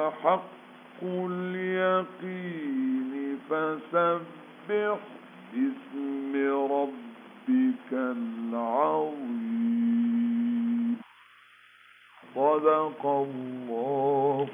حق اليقين فسبح باسم ربك العظيم. صدق الله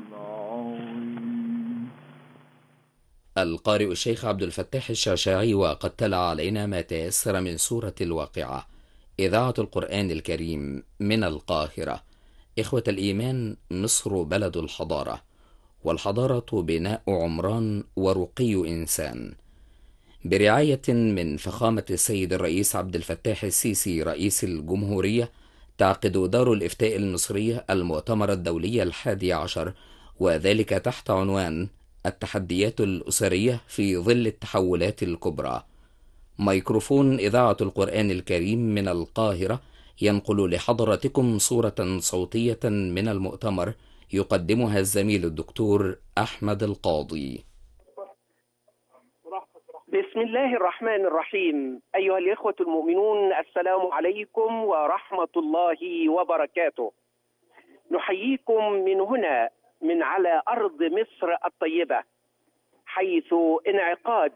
العظيم. القارئ الشيخ عبد الفتاح الشعشاعي، وقد تلا علينا ما تيسر من سورة الواقعة. إذاعة القرآن الكريم من القاهرة. إخوة الإيمان، مصر بلد الحضارة، والحضارة بناء عمران ورقي إنسان. برعاية من فخامة السيد الرئيس عبد الفتاح السيسي رئيس الجمهورية، تعقد دار الإفتاء المصرية المؤتمر الدولي 11، وذلك تحت عنوان التحديات الأسرية في ظل التحولات الكبرى. ميكروفون إذاعة القرآن الكريم من القاهرة ينقل لحضراتكم صورة صوتية من المؤتمر يقدمها الزميل الدكتور أحمد القاضي. بسم الله الرحمن الرحيم. أيها الإخوة المؤمنون، السلام عليكم ورحمة الله وبركاته. نحييكم من هنا، من على أرض مصر الطيبة، حيث انعقاد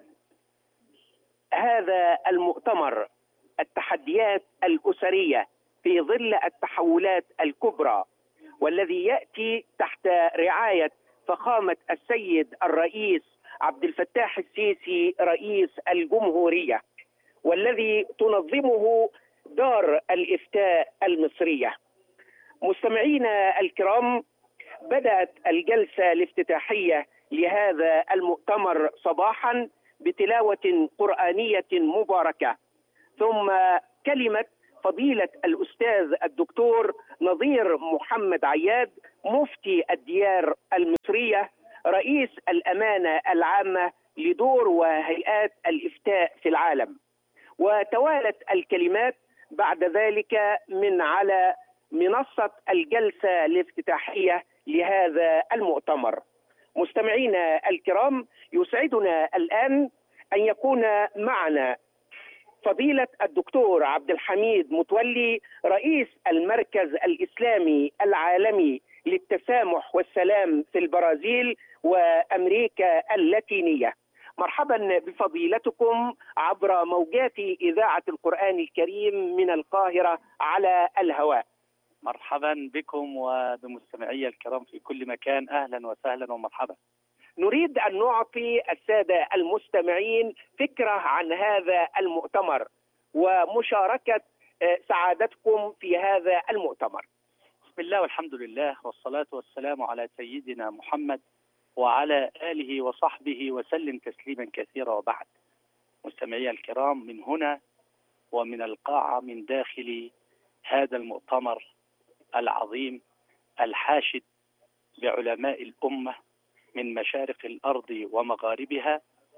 هذا المؤتمر، التحديات الأسرية في ظل التحولات الكبرى، والذي يأتي تحت رعاية فخامة السيد الرئيس عبد الفتاح السيسي رئيس الجمهورية، والذي تنظمه دار الإفتاء المصرية. مستمعينا الكرام، بدأت الجلسة الافتتاحية لهذا المؤتمر صباحا بتلاوة قرآنية مباركة، ثم كلمة فضيلة الأستاذ الدكتور نظير محمد عياد مفتي الديار المصرية رئيس الأمانة العامة لدور وهيئات الإفتاء في العالم. وتوالت الكلمات بعد ذلك من على منصة الجلسة الافتتاحية لهذا المؤتمر. مستمعينا الكرام، يسعدنا الآن أن يكون معنا فضيلة الدكتور عبد الحميد متولي رئيس المركز الإسلامي العالمي للتسامح والسلام في البرازيل وأمريكا اللاتينية. مرحبا بفضيلتكم عبر موجات إذاعة القرآن الكريم من القاهرة على الهواء. مرحبا بكم وبمستمعي الكرام في كل مكان، أهلا وسهلا ومرحبا. نريد أن نعطي السادة المستمعين فكرة عن هذا المؤتمر ومشاركة سعادتكم في هذا المؤتمر. بسم الله والحمد لله والصلاة والسلام على سيدنا محمد وعلى آله وصحبه وسلم تسليما كثيرا، وبعد. مستمعي الكرام، من هنا ومن القاعة من داخل هذا المؤتمر العظيم الحاشد بعلماء الأمة من مشارق الأرض ومغاربها،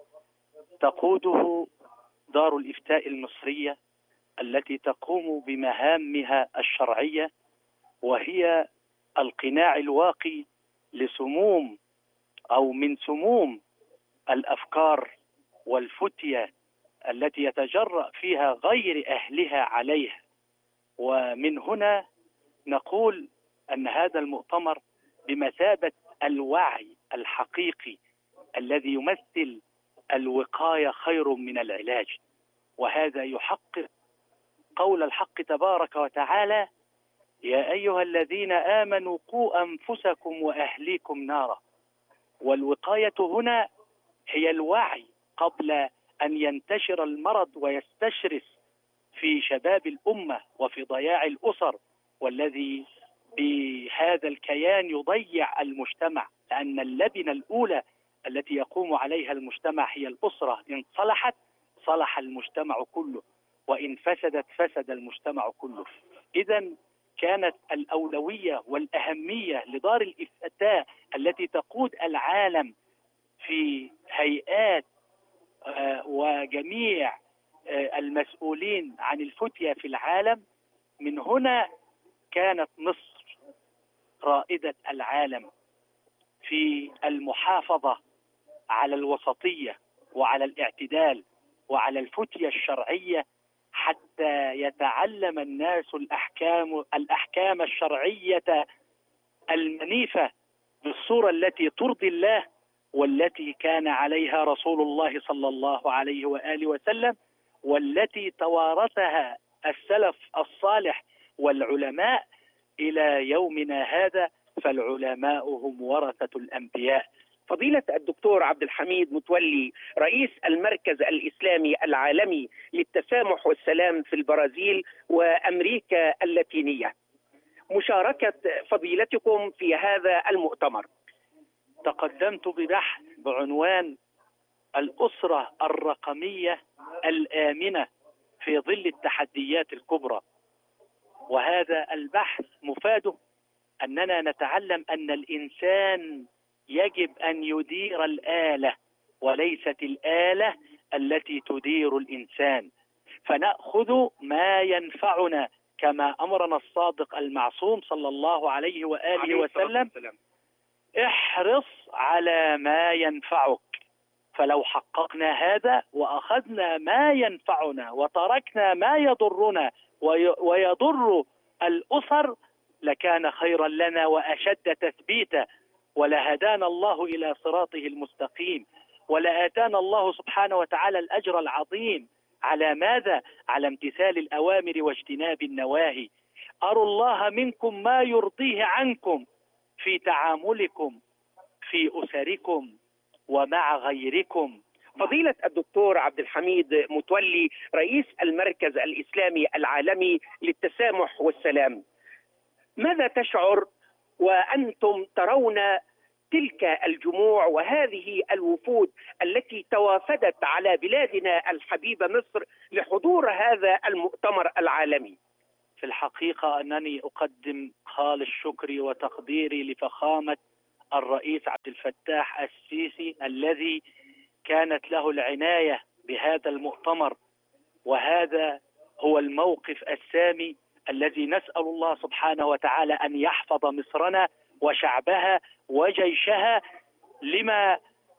تقوده دار الإفتاء المصرية التي تقوم بمهامها الشرعية، وهي القناع الواقي لسموم أو من سموم الأفكار والفتية التي يتجرأ فيها غير أهلها عليها. ومن هنا نقول أن هذا المؤتمر بمثابة الوعي الحقيقي الذي يمثل الوقاية خير من العلاج، وهذا يحقق قول الحق تبارك وتعالى: يا أيها الذين آمنوا قوا أنفسكم وأهليكم نارا. والوقاية هنا هي الوعي قبل أن ينتشر المرض ويستشرس في شباب الأمة وفي ضياع الأسر، والذي بهذا الكيان يضيع المجتمع، لأن اللبنة الأولى التي يقوم عليها المجتمع هي الأسرة. إن صلحت صلح المجتمع كله، وإن فسدت فسد المجتمع كله. إذن كانت الأولوية والأهمية لدار الإفتاء التي تقود العالم في هيئات وجميع المسؤولين عن الفتية في العالم. من هنا كانت مصر رائدة العالم في المحافظة على الوسطية وعلى الاعتدال وعلى الفتية الشرعية، حتى يتعلم الناس الأحكام الشرعية المنيفة بالصورة التي ترضي الله والتي كان عليها رسول الله صلى الله عليه وآله وسلم، والتي توارثها السلف الصالح والعلماء إلى يومنا هذا، فالعلماء هم ورثة الأنبياء. فضيلة الدكتور عبد الحميد متولي، رئيس المركز الإسلامي العالمي للتسامح والسلام في البرازيل وأمريكا اللاتينية، مشاركة فضيلتكم في هذا المؤتمر. تقدمت ببحث بعنوان الأسرة الرقمية الآمنة في ظل التحديات الكبرى، وهذا البحث مفاده أننا نتعلم أن الإنسان يجب أن يدير الآلة وليست الآلة التي تدير الإنسان، فنأخذ ما ينفعنا كما أمرنا الصادق المعصوم صلى الله عليه وآله وسلم: احرص على ما ينفعك. فلو حققنا هذا وأخذنا ما ينفعنا وتركنا ما يضرنا ويضر الأسر لكان خيرا لنا وأشد تثبيتا، ولهدانا الله إلى صراطه المستقيم، ولآتانا الله سبحانه وتعالى الأجر العظيم. على ماذا؟ على امتثال الأوامر واجتناب النواهي. أروا الله منكم ما يرضيه عنكم في تعاملكم في أسركم ومع غيركم. فضيلة الدكتور عبد الحميد متولي، رئيس المركز الإسلامي العالمي للتسامح والسلام، ماذا تشعر وأنتم ترون تلك الجموع وهذه الوفود التي توافدت على بلادنا الحبيبة مصر لحضور هذا المؤتمر العالمي؟ في الحقيقة أنني أقدم خالص شكري وتقديري لفخامة الرئيس عبد الفتاح السيسي الذي كانت له العناية بهذا المؤتمر، وهذا هو الموقف السامي الذي نسأل الله سبحانه وتعالى أن يحفظ مصرنا وشعبها وجيشها لما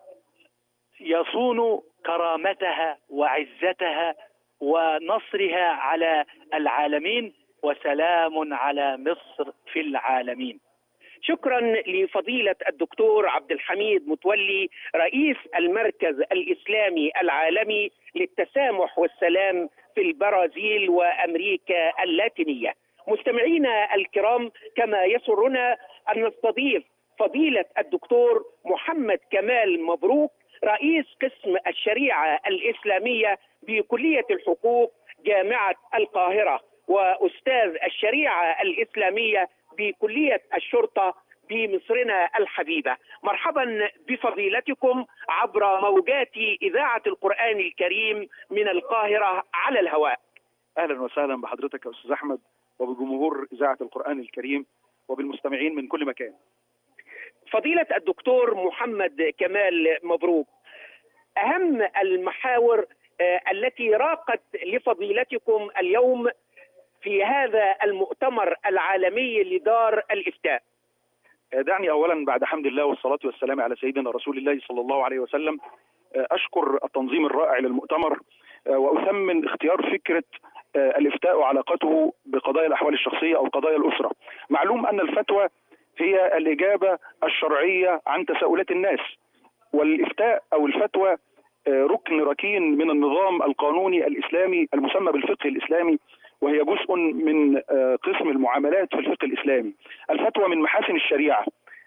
يصون كرامتها وعزتها ونصرها على العالمين، وسلام على مصر في العالمين. شكرا لفضيلة الدكتور عبد الحميد متولي، رئيس المركز الإسلامي العالمي للتسامح والسلام في البرازيل وأمريكا اللاتينية. مستمعينا الكرام، كما يسرنا أن نستضيف فضيلة الدكتور محمد كمال مبروك، رئيس قسم الشريعة الإسلامية بكلية الحقوق جامعة القاهرة، وأستاذ الشريعة الإسلامية بكلية الشرطة بمصرنا الحبيبة. مرحبا بفضيلتكم عبر موجات إذاعة القرآن الكريم من القاهرة على الهواء. أهلا وسهلا بحضرتك يا أستاذ أحمد وبجمهور إذاعة القرآن الكريم وبالمستمعين من كل مكان. فضيلة الدكتور محمد كمال مبروك، أهم المحاور التي راقت لفضيلتكم اليوم في هذا المؤتمر العالمي لدار الإفتاء. دعني أولا بعد حمد الله والصلاة والسلام على سيدنا رسول الله صلى الله عليه وسلم أشكر التنظيم الرائع للمؤتمر، وأثمن اختيار فكرة الإفتاء وعلاقته بقضايا الأحوال الشخصية أو قضايا الأسرة. معلوم أن الفتوى هي الإجابة الشرعية عن تساؤلات الناس، والإفتاء أو الفتوى ركن ركين من النظام القانوني الإسلامي المسمى بالفقه الإسلامي، وهي جزء من قسم المعاملات في الفقه الإسلامي. الفتوى من محاسن الشريعة،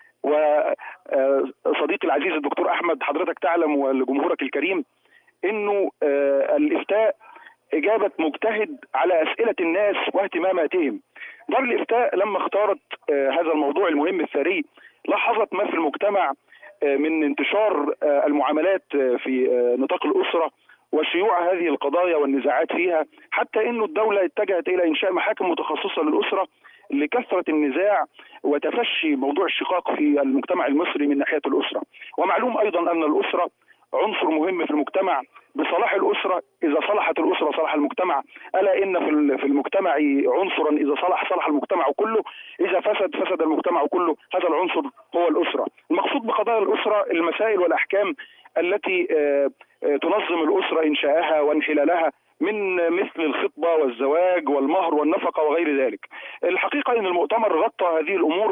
وصديقي العزيز الدكتور أحمد حضرتك تعلم ولجمهورك الكريم إنه الإفتاء إجابة مجتهد على أسئلة الناس واهتماماتهم. دار الإفتاء لما اختارت هذا الموضوع المهم الثري لاحظت ما في المجتمع من انتشار المعاملات في نطاق الأسرة وشيوع هذه القضايا والنزاعات فيها، حتى إنه الدولة اتجهت إلى إنشاء محاكم متخصصة للأسرة لكثرة النزاع وتفشي موضوع الشقاق في المجتمع المصري من ناحية الأسرة. ومعلوم أيضا أن الأسرة عنصر مهم في المجتمع. بصلاح الأسرة إذا صلحت الأسرة صلح المجتمع، ألا إن في المجتمع عنصرا إذا صلح المجتمع كله، إذا فسد المجتمع كله. هذا العنصر هو الأسرة. المقصود بقضايا الأسرة المسائل والأحكام التي تنظم الأسرة إنشاءها وانحلالها، من مثل الخطبة والزواج والمهر والنفقة وغير ذلك. الحقيقة أن المؤتمر غطى هذه الأمور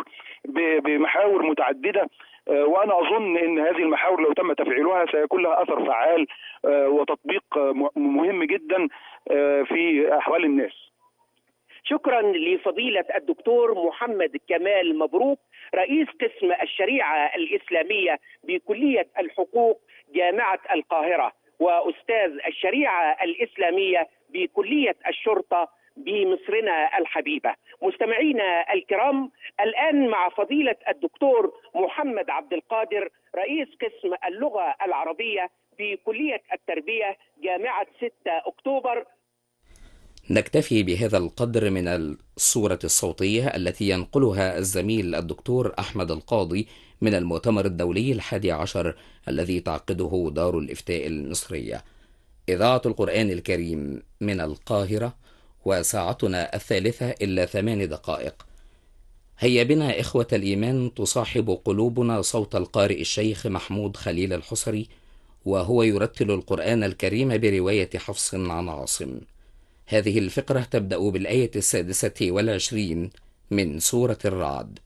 بمحاور متعددة، وأنا أظن أن هذه المحاور لو تم تفعيلها سيكون لها أثر فعال وتطبيق مهم جدا في أحوال الناس. شكرا لفضيلة الدكتور محمد كمال مبروك، رئيس قسم الشريعة الإسلامية بكلية الحقوق جامعة القاهرة، وأستاذ الشريعة الإسلامية بكلية الشرطة بمصرنا الحبيبة. مستمعينا الكرام، الآن مع فضيلة الدكتور محمد عبد القادر، رئيس قسم اللغة العربية بكلية التربية جامعة 6 أكتوبر. نكتفي بهذا القدر من الصورة الصوتية التي ينقلها الزميل الدكتور أحمد القاضي من المؤتمر الدولي 11 الذي تعقده دار الإفتاء المصرية. إذاعة القرآن الكريم من القاهرة، وساعتنا 3:08 دقائق. هيا بنا إخوة الإيمان تصاحب قلوبنا صوت القارئ الشيخ محمود خليل الحصري، وهو يرتل القرآن الكريم برواية حفص عن عاصم. هذه الفقرة تبدأ بالآية 26 من سورة الرعد.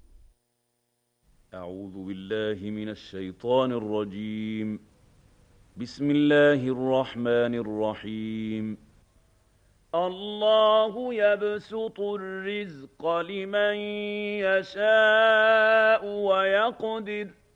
أعوذ بالله من الشيطان الرجيم. بسم الله الرحمن الرحيم. الله يبسط الرزق لمن يشاء ويقدر